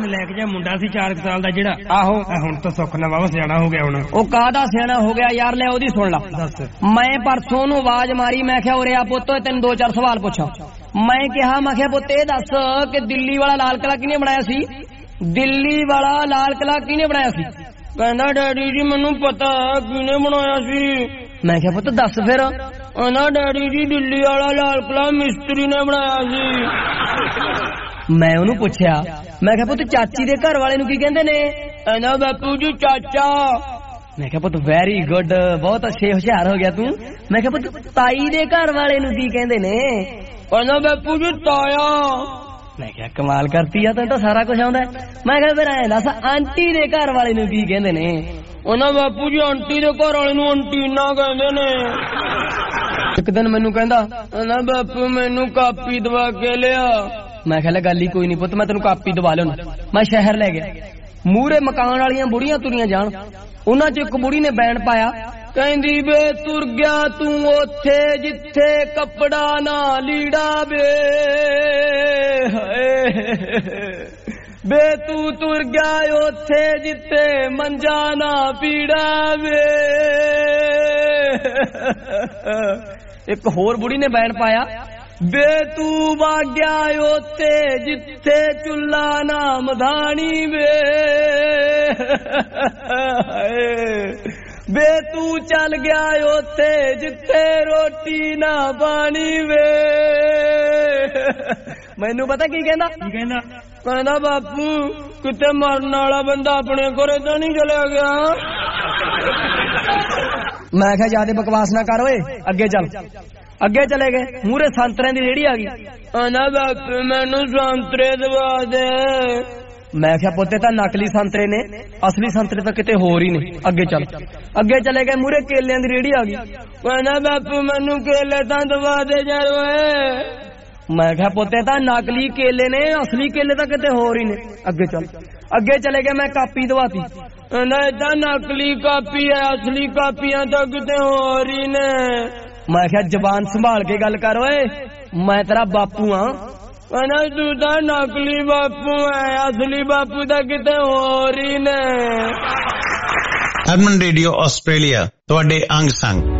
ਨਲਾਇਕ ਜਿਹਾ ਮੁੰਡਾ ਸੀ 4 ਸਾਲ ਦਾ ਜਿਹੜਾ। ਆਹੋ ਹੁਣ ਤਾਂ ਸੁੱਖ ਨਾਲ ਵਾਵਾ ਸਿਆਣਾ ਹੋ ਗਿਆ। ਹੁਣ ਉਹ ਕਾਹਦਾ ਸਿਆਣਾ ਹੋ ਗਿਆ ਯਾਰ? ਲੈ ਉਹਦੀ ਸੁਣ ਲਾ। ਦੱਸ। ਮੈਂ ਪਰਸੋਂ ਨੂੰ ਆਵਾਜ਼ ਮਾਰੀ, ਮੈਂ ਕਿਹਾ ਉਰੇ ਆ ਪੁੱਤ ਤੈਨੂੰ 2-4 ਸਵਾਲ ਪੁੱਛਾਂ। ਮੈਂ ਕਿਹਾ ਪੁੱਤ ਇਹ ਦੱਸ ਕਿ ਦਿੱਲੀ ਵਾਲਾ ਲਾਲ ਕਿਲ੍ਹਾ ਕਿਹਨੇ ਬਣਾਇਆ ਸੀ? ਦਿੱਲੀ ਵਾਲਾ ਲਾਲ ਕਿਲ੍ਹਾ ਕਿਹਨੇ ਬਣਾਇਆ ਸੀ? ਕਹਿੰਦਾ ਡੈਡੀ ਜੀ ਮੈਨੂੰ ਪਤਾ ਕਿਹਨੇ ਬਣਾਇਆ ਸੀ। ਮੈਂ ਕਿਹਾ ਪੁੱਤ ਦੱਸ ਫਿਰ। ਕਹਿੰਦਾ ਡੈਡੀ ਜੀ ਦਿੱਲੀ ਵਾਲਾ ਲਾਲ ਕਿਲ੍ਹਾ ਮਿਸਤਰੀ ਨੇ ਬਣਾਇਆ ਸੀ। ਮੈਂ ਉਹਨੂੰ ਪੁੱਛਿਆ, ਮੈਂ ਕਿਹਾ ਪੁੱਤ ਚਾਚੀ ਦੇ ਘਰ ਵਾਲੇ ਨੂੰ ਕੀ ਕਹਿੰਦੇ ਨੇ? ਕਹਿੰਦਾ ਬਾਪੂ ਜੀ ਚਾਚਾ। ਮੈਂ ਕਿਹਾ ਪੁੱਤ ਵੈਰੀ ਗੁੱਡ, ਬਹੁਤ ਅੱਛੇ ਹੁਸ਼ਿਆਰ ਹੋ ਗਿਆ ਤੂੰ। ਮੈਂ ਕਿਹਾ ਪੁੱਤ ਤਾਈ ਦੇ ਘਰ ਵਾਲੇ ਨੂੰ ਕੀ ਕਹਿੰਦੇ ਨੇ? ਕਹਿੰਦਾ ਬਾਪੂ ਜੀ ਤਾਇਆ। ਮੈਂ ਕਿਹਾ ਕਮਾਲ ਕਰਤੀ ਆ, ਤੈਨੂੰ ਤਾਂ ਸਾਰਾ ਕੁਝ ਆਉਂਦਾ। ਮੈਂ ਕਿਹਾ ਫਿਰ ਐਂ ਦੱਸ ਆਂਟੀ ਦੇ ਘਰ ਵਾਲੇ ਨੂੰ ਕੀ ਕਹਿੰਦੇ ਨੇ? ਉਹਨਾਂ ਬਾਪੂ ਜੀ ਆਂਟੀ ਦੇ ਘਰ ਵਾਲੇ ਨੂੰ ਅੰਟੀਨਾ ਕਹਿੰਦੇ ਨੇ। ਇੱਕ ਦਿਨ ਮੈਨੂੰ ਕਹਿੰਦਾ ਨਾ ਬਾਪੂ ਮੈਨੂੰ ਕਾਪੀ ਦਵਾ ਕੇ ਲਿਆ। ਮੈਂ ਕਿਹਾ ਗੱਲ ਹੀ ਕੋਈ ਨਹੀਂ ਪੁੱਤ, ਮੈਂ ਤੈਨੂੰ ਕਾਪੀ ਦਵਾ ਲਿਆਉਣਾ। ਮੈਂ ਸ਼ਹਿਰ ਲੈ ਗਿਆ, ਮੂਹਰੇ ਮਕਾਨ ਵਾਲੀਆਂ ਬੁੜੀਆਂ ਤੁਰੀਆਂ ਜਾਣ, ਉਹਨਾਂ ਚ ਇੱਕ ਬੁੜੀ ਨੇ ਬੈਂਡ ਪਾਇਆ, ਕਹਿੰਦੀ ਵੇ ਤੁਰ ਗਿਆ ਤੂੰ ਉੱਥੇ ਜਿੱਥੇ ਕੱਪੜਾ ਨਾ ਲੀੜਾ ਵੇ, ਵੇ ਤੂੰ ਤੁਰ ਗਿਆ ਉੱਥੇ ਜਿੱਥੇ ਮੰਜਾ ਨਾ ਪੀੜਾ ਵੇ। ਇੱਕ ਹੋਰ ਬੁੜੀ ਨੇ ਬੈਂਡ ਪਾਇਆ, ਵੇ ਤੂੰ ਵਾਗਿਆ ਉੱਥੇ ਜਿੱਥੇ ਚੁੱਲਾ ਨਾ ਮਧਾਣੀ ਵੇ, ਵੇ ਤੂੰ ਚੱਲ ਗਿਆ ਉੱਥੇ ਜਿੱਥੇ ਰੋਟੀ ਨਾ ਪਾਣੀ ਵੇ। ਮੈਨੂੰ ਪਤਾ ਕੀ ਕਹਿੰਦਾ? ਕਹਿੰਦਾ ਬਾਪੂ ਕਿਤੇ ਮਰਨ ਵਾਲਾ ਬੰਦਾ ਆਪਣੇ ਘਰੇ ਤਾਂ ਨਹੀਂ ਚਲਿਆ ਗਿਆ। ਮੈਂ ਕਿਹਾ ਜਿਆਦਾ ਬਕਵਾਸ ਨਾ ਕਰ ਓਏ, ਅੱਗੇ ਚੱਲ। ਅੱਗੇ ਚਲੇ ਗਏ, ਮੂਹਰੇ ਸੰਤਰਿਆਂ ਦੀ ਰੇਹੜੀ ਆ ਗਈ। ਕਹਿੰਦਾ ਬਾਪੂ ਮੈਨੂੰ ਸੰਤਰੇ ਦਵਾ ਦੇ। ਮੈਂ ਕਿਹਾ ਪੁੱਤੇ ਤਾਂ ਨਕਲੀ ਸੰਤਰੇ ਨੇ, ਅਸਲੀ ਸੰਤਰੇ ਤਾਂ ਕਿਤੇ ਹੋਰ ਹੀ ਨੇ। ਅੱਗੇ ਚੱਲ। ਅੱਗੇ ਚਲੇ ਗਏ, ਮੂਹਰੇ ਕੇਲਿਆਂ ਦੀ ਰੇਹੜੀ ਆ ਗਈ। ਕਹਿੰਦਾ ਬਾਪੂ ਮੈਨੂੰ ਕੇਲੇ ਤਾਂ ਦਵਾ ਦੇ ਯਾਰ ਓਏ। ਮੈਂ ਕਿਹਾ ਪੁੱਤੇ ਤਾਂ ਨਕਲੀ ਕੇਲੇ ਨੇ, ਅਸਲੀ ਕੇਲੇ ਤਾਂ ਕਿਤੇ ਹੋਰ ਹੀ ਨੇ। ਅੱਗੇ ਚੱਲ। ਅੱਗੇ ਚਲੇ ਗਏ, ਮੈਂ ਕਾਪੀ ਦਵਾਤੀ। ਕਹਿੰਦਾ ਏਦਾਂ ਨਕਲੀ ਕਾਪੀ ਹੈ, ਅਸਲੀ ਕਾਪੀਆਂ ਤਾਂ ਕਿਤੇ ਹੋਰ ਹੀ ਨੇ। ਮੈਂ ਕਿਹਾ ਜ਼ਬਾਨ ਸੰਭਾਲ ਕੇ ਗੱਲ ਕਰ ਓਏ, ਮੈਂ ਤੇਰਾ ਬਾਪੂ ਆ। ਕਹਿੰਦਾ ਤੂੰ ਤਾਂ ਨਕਲੀ ਬਾਪੂ ਹੈ, ਅਸਲੀ ਬਾਪੂ ਤਾਂ ਕਿਤੇ ਹੋਰ ਹੀ ਨੇ। ਹਰਮਨ ਰੇਡੀਓ ਆਸਟ੍ਰੇਲੀਆ ਤੁਹਾਡੇ ਅੰਗ ਸੰਗ।